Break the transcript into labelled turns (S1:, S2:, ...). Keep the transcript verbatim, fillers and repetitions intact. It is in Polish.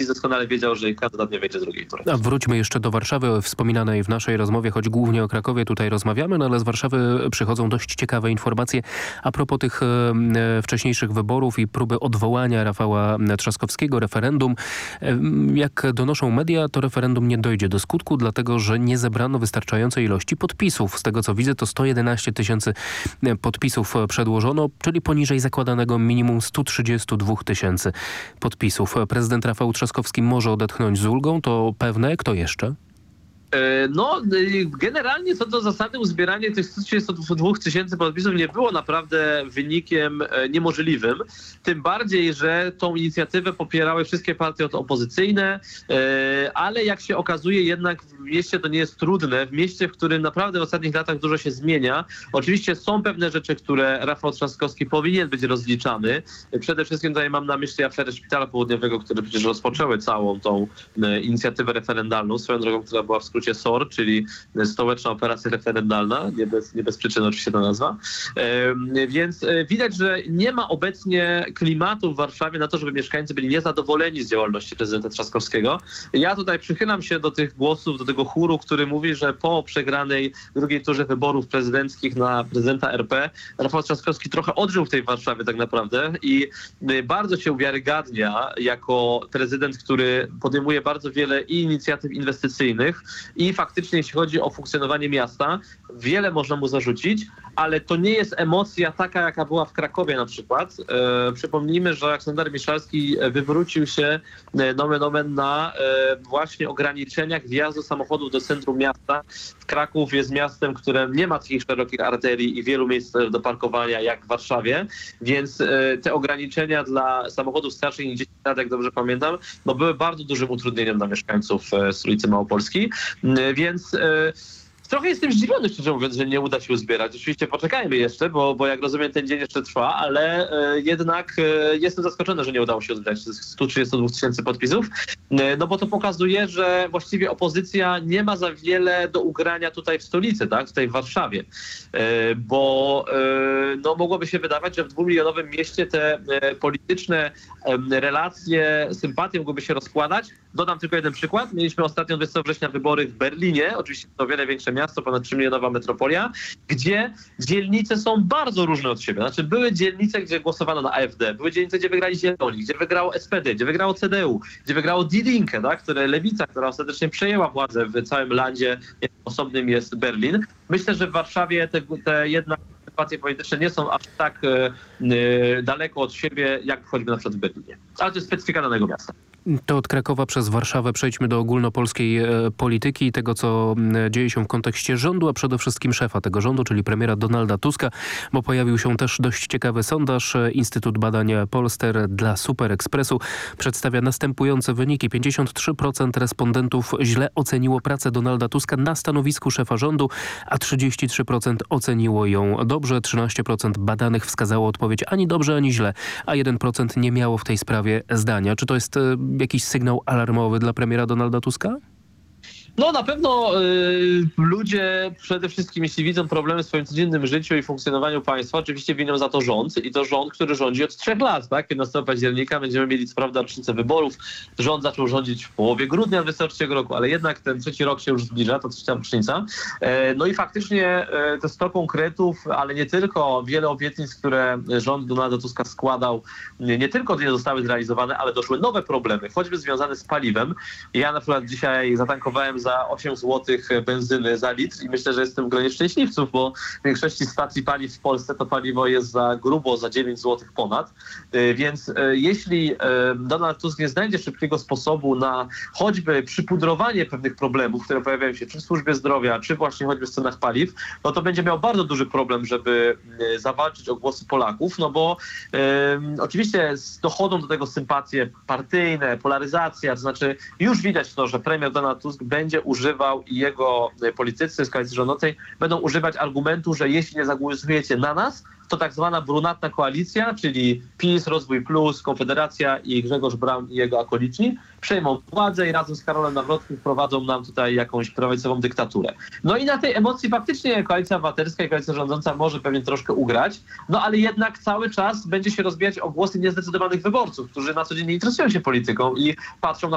S1: doskonale wiedział, że ich kandydat nie wejdzie z drugiej tury.
S2: A wróćmy jeszcze do Warszawy, wspominanej w naszej rozmowie, choć głównie o Krakowie tutaj rozmawiamy, no ale z Warszawy przychodzą dość ciekawe informacje a propos tych e, wcześniejszych wyborów i próby odwołania Rafała Trzaskowskiego, referendum. E, jak donoszą media, to referendum nie dojdzie do skutku, dlatego że nie zebrano wystarczającej ilości podpisów. Z tego co widzę, to sto jedenaście tysięcy podpisów przedłożono, czyli poniżej zakładanego minimum sto trzydzieści dwa tysięcy podpisów. Prezydent Rafał Trzaskowski może odetchnąć z ulgą, to pewne. Kto jeszcze?
S1: No, generalnie co do zasady uzbieranie tych stu trzydziestu dwóch tysięcy podpisów nie było naprawdę wynikiem niemożliwym. Tym bardziej, że tą inicjatywę popierały wszystkie partie opozycyjne, ale jak się okazuje jednak w mieście to nie jest trudne. W mieście, w którym naprawdę w ostatnich latach dużo się zmienia. Oczywiście są pewne rzeczy, które Rafał Trzaskowski powinien być rozliczany. Przede wszystkim tutaj mam na myśli aferę Szpitala Południowego, które przecież rozpoczęły całą tą inicjatywę referendalną, swoją drogą, która była w skrócie S O R, czyli Stołeczna Operacja Referendalna, nie bez, nie bez przyczyny oczywiście ta nazwa. E, więc widać, że nie ma obecnie klimatu w Warszawie na to, żeby mieszkańcy byli niezadowoleni z działalności prezydenta Trzaskowskiego. Ja tutaj przychylam się do tych głosów, do tego chóru, który mówi, że po przegranej drugiej turze wyborów prezydenckich na prezydenta R P Rafał Trzaskowski trochę odżył w tej Warszawie tak naprawdę i bardzo się uwiarygadnia jako prezydent, który podejmuje bardzo wiele i inicjatyw inwestycyjnych, i faktycznie jeśli chodzi o funkcjonowanie miasta, wiele można mu zarzucić, ale to nie jest emocja taka, jaka była w Krakowie na przykład. E, przypomnijmy, że Aleksander Miszalski wywrócił się e, nomen omen na e, właśnie ograniczeniach wjazdu samochodów do centrum miasta. Kraków jest miastem, które nie ma takich szerokich arterii i wielu miejsc do parkowania jak w Warszawie, więc e, te ograniczenia dla samochodów starszych niż dziesięć lat, jak dobrze pamiętam, no były bardzo dużym utrudnieniem dla mieszkańców e, stolicy Małopolski, e, więc e, trochę jestem zdziwiony, szczerze mówiąc, że nie uda się uzbierać. Oczywiście poczekajmy jeszcze, bo, bo jak rozumiem ten dzień jeszcze trwa, ale e, jednak e, jestem zaskoczony, że nie udało się uzbierać sto trzydzieści dwa tysięcy podpisów, e, no bo to pokazuje, że właściwie opozycja nie ma za wiele do ugrania tutaj w stolicy, tak, tutaj w Warszawie, e, bo e, no mogłoby się wydawać, że w dwumilionowym mieście te e, polityczne e, relacje, sympatie mogłyby się rozkładać. Dodam tylko jeden przykład. Mieliśmy ostatnio dwudziestego września wybory w Berlinie, oczywiście to o wiele większe miasto, ponad trzymilionowa metropolia, gdzie dzielnice są bardzo różne od siebie. Znaczy były dzielnice, gdzie głosowano na A F D, były dzielnice, gdzie wygrali Zieloni, gdzie wygrało S P D, gdzie wygrało C D U, gdzie wygrało Die Linke, tak? które Lewica, która ostatecznie przejęła władzę w całym landzie, osobnym jest Berlin. Myślę, że w Warszawie te, te jednak sympatie polityczne nie są aż tak e, e, daleko od siebie, jak choćby na przykład w Berlinie. Ale to jest specyfika danego miasta.
S2: To od Krakowa przez Warszawę przejdźmy do ogólnopolskiej e, polityki i tego, co e, dzieje się w kontekście rządu, a przede wszystkim szefa tego rządu, czyli premiera Donalda Tuska, bo pojawił się też dość ciekawy sondaż. Instytut Badań Polster dla Super Expressu przedstawia następujące wyniki. pięćdziesiąt trzy procent respondentów źle oceniło pracę Donalda Tuska na stanowisku szefa rządu, a trzydzieści trzy procent oceniło ją dobrze. trzynaście procent badanych wskazało odpowiedź ani dobrze, ani źle, a jeden procent nie miało w tej sprawie zdania. Czy to jest e, jakiś sygnał alarmowy dla premiera Donalda Tuska?
S1: No na pewno y, ludzie przede wszystkim, jeśli widzą problemy w swoim codziennym życiu i funkcjonowaniu państwa, oczywiście winią za to rząd i to rząd, który rządzi od trzech lat, tak? piętnastego października będziemy mieli co prawda rocznicę wyborów. Rząd zaczął rządzić w połowie grudnia dwa tysiące trzeciego roku, ale jednak ten trzeci rok się już zbliża, to trzecia rocznica. E, no i faktycznie e, te sto konkretów, ale nie tylko, wiele obietnic, które rząd Donalda Tuska składał, nie, nie tylko nie zostały zrealizowane, ale doszły nowe problemy, choćby związane z paliwem. Ja na przykład dzisiaj zatankowałem za osiem złotych benzyny za litr i myślę, że jestem w gronie szczęśliwców, bo w większości stacji paliw w Polsce to paliwo jest za grubo, za dziewięć złotych ponad. Więc jeśli Donald Tusk nie znajdzie szybkiego sposobu na choćby przypudrowanie pewnych problemów, które pojawiają się czy w służbie zdrowia, czy właśnie choćby w cenach paliw, no to będzie miał bardzo duży problem, żeby zawalczyć o głosy Polaków, no bo um, oczywiście dochodzą do tego sympatie partyjne, polaryzacja, to znaczy już widać to, że premier Donald Tusk będzie używał i jego politycy z koalicji rządzącej będą używać argumentu, że jeśli nie zagłosujecie na nas, to tak zwana brunatna koalicja, czyli PiS, Rozwój Plus, Konfederacja i Grzegorz Braun i jego akoliczni przejmą władzę i razem z Karolem Nawrockim wprowadzą nam tutaj jakąś prawicową dyktaturę. No i na tej emocji faktycznie Koalicja Obywatelska i koalicja rządząca może pewnie troszkę ugrać, no ale jednak cały czas będzie się rozbijać o głosy niezdecydowanych wyborców, którzy na co dzień nie interesują się polityką i patrzą na